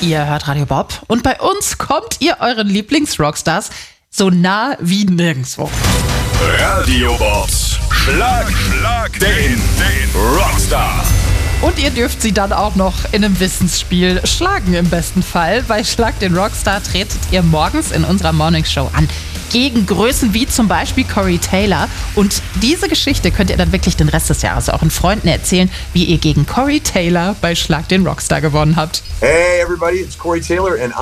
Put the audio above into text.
Ihr hört Radio Bob und bei uns kommt ihr euren Lieblings-Rockstars so nah wie nirgendwo. Radio Bobs Schlag den Rockstar. Und ihr dürft sie dann auch noch in einem Wissensspiel schlagen im besten Fall. Bei Schlag den Rockstar tretet ihr morgens in unserer Morningshow an. Gegen Größen wie zum Beispiel Corey Taylor. Und diese Geschichte könnt ihr dann wirklich den Rest des Jahres euren Freunden erzählen, wie ihr gegen Corey Taylor bei Schlag den Rockstar gewonnen habt. Hey everybody, it's Corey Taylor and